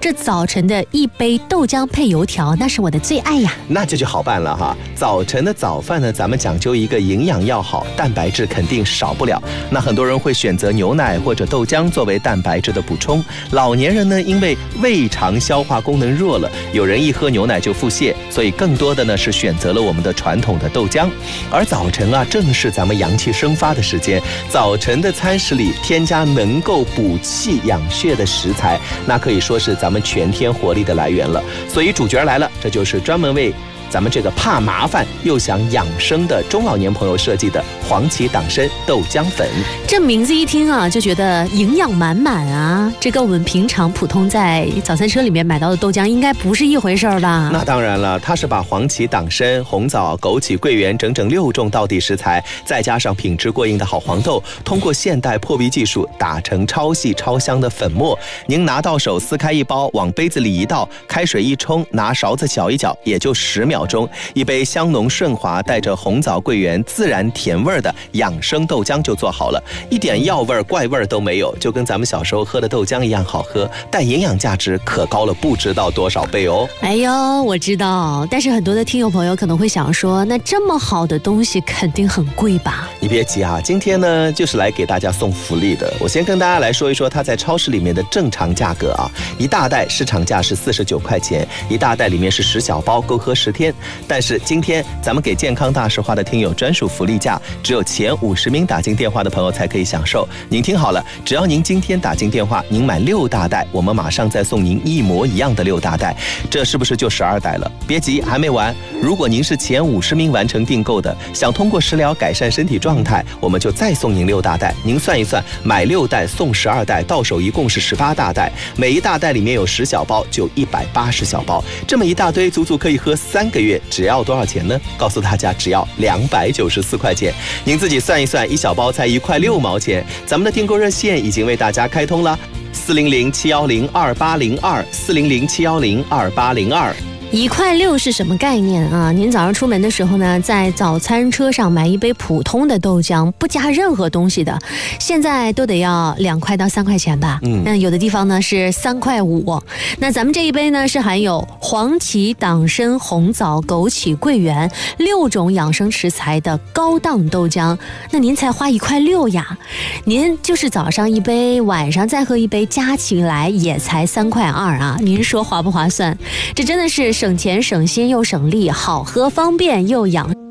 这早晨的一杯豆浆配油条，那是我的最爱呀。 那这就好办了哈。早晨的早饭呢，咱们讲究一个营养要好，蛋白质肯定少不了。那很多人会选择牛奶或者豆浆作为蛋白质的补充。老年人呢，因为胃肠消化功能弱了，有人一喝牛奶就腹泻，所以更多的呢是选择了我们的传统的豆浆。而早晨啊，正是咱们阳气生发的时间，早晨的餐食里添加能够补气养血的食材，那可以说是咱们全天活力的来源了。所以主角来了，这就是专门为咱们这个怕麻烦又想养生的中老年朋友设计的黄芪党参豆浆粉。 这名字一听啊，就觉得营养满满啊，这跟我们平常普通在早餐车里面买到的豆浆应该不是一回事儿吧？ 那当然了，它是把黄芪、党参、红枣、枸杞、桂圆整整6种道地食材，再加上品质过硬的好黄豆，通过现代破壁技术打成超细超香的粉末。您拿到手撕开一包，往杯子里一倒，开水一冲，拿勺子搅一搅，也就10秒钟，一杯香浓顺滑、带着红枣、桂圆自然甜味的养生豆浆就做好了，一点药味、怪味都没有，就跟咱们小时候喝的豆浆一样好喝，但营养价值可高了不知道多少倍哦。 哎呦，我知道，但是很多的听友朋友可能会想说，那这么好的东西肯定很贵吧？ 你别急啊，今天呢就是来给大家送福利的。我先跟大家来说一说它在超市里面的正常价格啊，一大袋市场价是49块钱，一大袋里面是10小包，够喝10天。但是今天咱们给健康大实话的听友专属福利价，只有前50名打进电话的朋友才可以享受。您听好了，只要您今天打进电话，您买6大袋，我们马上再送您一模一样的6大袋，这是不是就12袋了？别急，还没完。如果您是前50名完成订购的，想通过食疗改善身体状态，我们就再送您6大袋。您算一算，买6袋送12袋，到手一共是18大袋，每一大袋里面有10小包，就180小包，这么一大堆，足足可以喝3个月。只要多少钱呢？告诉大家，只要294块钱。您自己算一算，1小包才1块6毛钱。咱们的订购热线已经为大家开通了，400-710-2802，400-710-2802。 1块6是什么概念啊？您早上出门的时候呢，在早餐车上买一杯普通的豆浆，不加任何东西的，现在都得要2块到3块钱吧？那有的地方呢是3块5。那咱们这一杯呢是含有黄芪、党参、红枣、枸杞、桂圆6种养生食材的高档豆浆，那您才花1块6呀？您就是早上一杯，晚上再喝一杯，加起来也才3块2啊！您说划不划算？这真的是省钱省心又省力，好喝方便又养